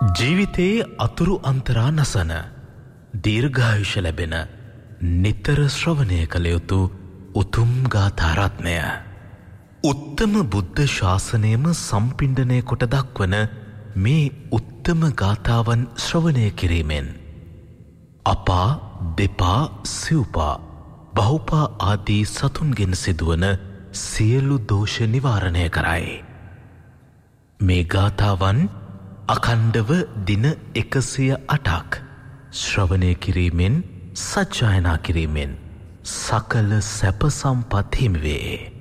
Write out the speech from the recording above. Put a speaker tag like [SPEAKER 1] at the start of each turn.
[SPEAKER 1] ජීවිතයේ අතුරු අන්තරා නසන දීර්ඝායුෂ ලැබෙන නිතර ශ්‍රවණය කළ යුතු උතුම් ගාථාරත්නය උත්තම බුද්ධ ශාසනයම සම්පිණ්ඩනය කොට දක්වන මේ උත්තම ගාථාවන් ශ්‍රවණය කිරීමෙන් අපා දෙපා සිව්පා බහුපා ආදී සතුන්ගෙන් සිදුවන සියලු දෝෂ නිවාරණය කරයි. මේ ගාථාවන් අඛණ්ඩව දින 108ක් ශ්‍රවණය කිරීමෙන් සජ්ජායනා කිරීමෙන් සකල සැප සම්පත් හිමි වේ.